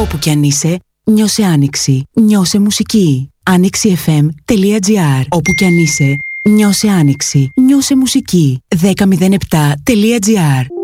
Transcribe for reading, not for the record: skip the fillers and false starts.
Όπου κι αν είσαι, νιώσε άνοιξη. Νιώσε μουσική. AnοιxiFM.gr. Όπου κι αν είσαι, νιώσε άνοιξη. Νιώσε μουσική. 1007.gr.